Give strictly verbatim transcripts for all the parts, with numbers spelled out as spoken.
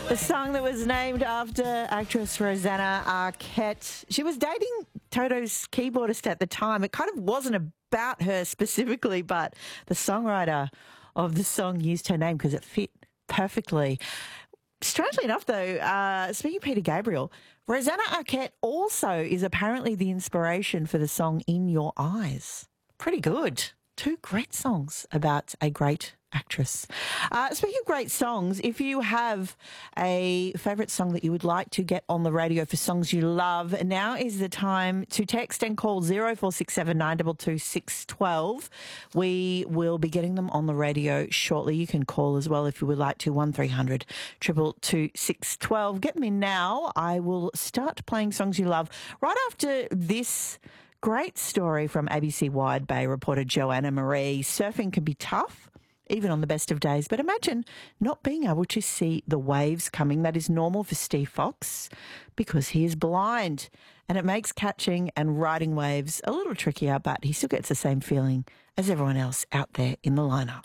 The song that was named after actress Rosanna Arquette. She was dating Toto's keyboardist at the time. It kind of wasn't about her specifically, but the songwriter of the song used her name because it fit perfectly. Strangely enough, though, uh, speaking of Peter Gabriel, Rosanna Arquette also is apparently the inspiration for the song In Your Eyes. Pretty good. Two great songs about a great actress. Uh, speaking of great songs, if you have a favourite song that you would like to get on the radio for songs you love, now is the time to text and call zero four six seven nine two two six one two. We will be getting them on the radio shortly. You can call as well if you would like to, one three hundred two two two six one two. Get them in now. I will start playing songs you love right after this great story from A B C Wide Bay reporter Joanna Marie. Surfing can be tough, even on the best of days, but imagine not being able to see the waves coming. That is normal for Steve Fox because he is blind, and it makes catching and riding waves a little trickier, but he still gets the same feeling as everyone else out there in the lineup.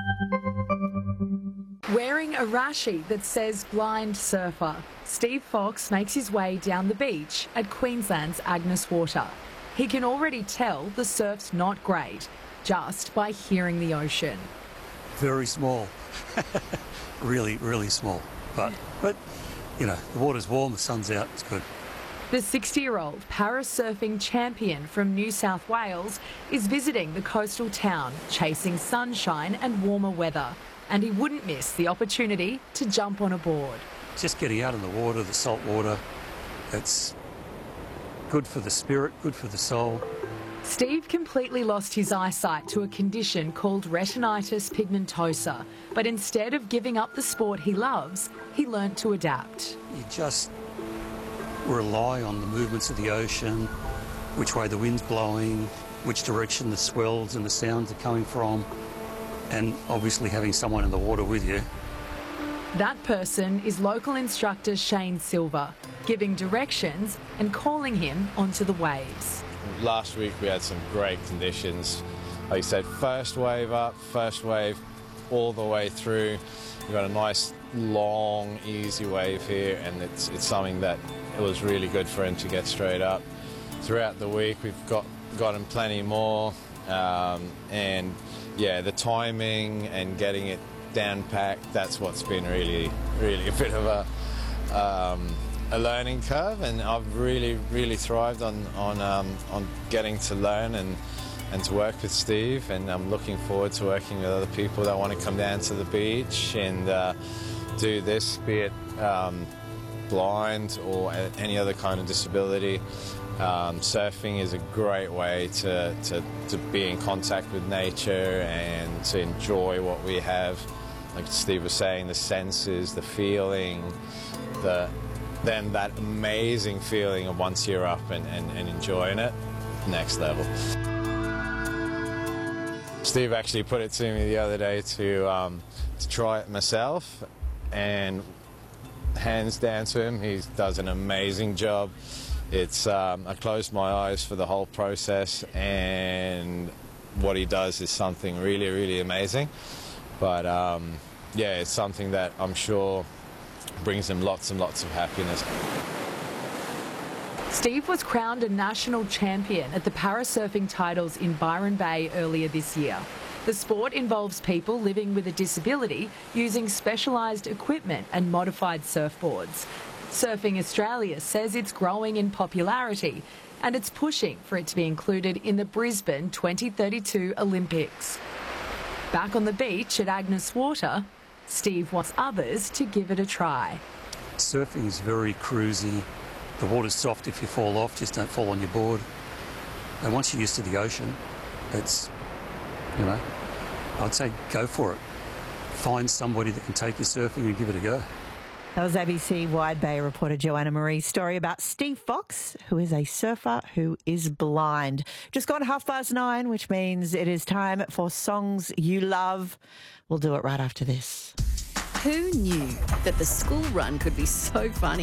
Wearing a rashie that says blind surfer, Steve Fox makes his way down the beach at Queensland's Agnes Water. He can already tell the surf's not great just by hearing the ocean. Very small, really, really small. But, but, you know, the water's warm, the sun's out, it's good. The sixty-year-old parasurfing champion from New South Wales is visiting the coastal town, chasing sunshine and warmer weather, and he wouldn't miss the opportunity to jump on a board. Just getting out in the water, the salt water, it's good for the spirit, good for the soul. Steve completely lost his eyesight to a condition called retinitis pigmentosa, but instead of giving up the sport he loves, he learnt to adapt. You just rely on the movements of the ocean, which way the wind's blowing, which direction the swells and the sounds are coming from, and obviously having someone in the water with you. That person is local instructor Shane Silver, giving directions and calling him onto the waves. Last week we had some great conditions. Like you said, first wave up, first wave all the way through. We've got a nice, long, easy wave here, and it's, it's something that it was really good for him to get straight up. Throughout the week we've got gotten plenty more, um, and yeah, the timing and getting it down packed, that's what's been really, really a bit of a um, a learning curve, and I've really, really thrived on on um, on getting to learn and and to work with Steve, and I'm looking forward to working with other people that want to come down to the beach and uh, do this, be it um, blind or any other kind of disability. Um, surfing is a great way to, to, to be in contact with nature and to enjoy what we have. Like Steve was saying, the senses, the feeling, the then that amazing feeling of once you're up and, and, and enjoying it, next level. Steve actually put it to me the other day to, um, to try it myself, and hands down to him, he does an amazing job. It's um, I closed my eyes for the whole process, and what he does is something really, really amazing. But um, yeah, it's something that I'm sure brings him lots and lots of happiness. Steve was crowned a national champion at the parasurfing titles in Byron Bay earlier this year. The sport involves people living with a disability using specialised equipment and modified surfboards. Surfing Australia says it's growing in popularity, and it's pushing for it to be included in the Brisbane twenty thirty-two Olympics. Back on the beach at Agnes Water, Steve wants others to give it a try. Surfing is very cruisy. The water's soft if you fall off, just don't fall on your board. And once you're used to the ocean, it's, you know, I'd say go for it. Find somebody that can take you surfing and give it a go. That was A B C Wide Bay reporter Joanna Marie's story about Steve Fox, who is a surfer who is blind. Just gone half past nine, which means it is time for Songs You Love. We'll do it right after this. Who knew that the school run could be so funny?